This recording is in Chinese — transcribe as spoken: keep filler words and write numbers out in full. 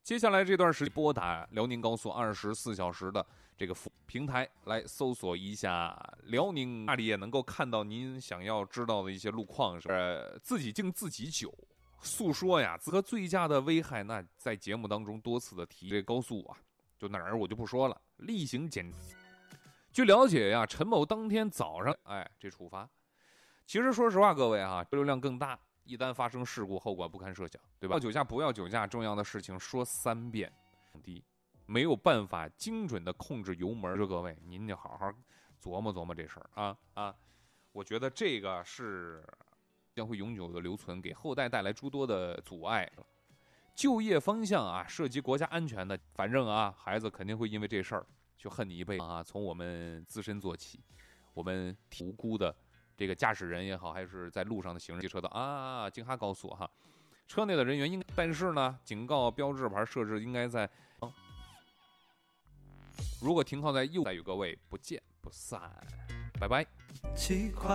接下来这段时间拨打辽宁高速二十四小时的这个平台来搜索一下辽宁，那里也能够看到您想要知道的一些路况，是呃自己敬自己酒，诉说呀和醉驾的危害。那在节目当中多次的提，这高速啊，就哪儿我就不说了，例行检。据了解呀，陈某当天早上，哎，这处罚。其实说实话，各位啊，车流量更大。一旦发生事故，后果不堪设想，对吧？要酒驾不要酒驾，重要的事情说三遍。第一，没有办法精准的控制油门，各位您就好好琢磨琢磨这事儿啊啊！我觉得这个是将会永久的留存，给后代带来诸多的阻碍。就业方向啊，涉及国家安全的，反正啊，孩子肯定会因为这事儿就恨你一辈子啊。从我们自身做起，我们无辜的。这个驾驶人也好，还是在路上的行人、汽车的啊，京哈高速哈，车内的人员应该，但是呢，警告标志牌设置应该在，哦、如果停靠在右，再与各位不见不散，拜拜。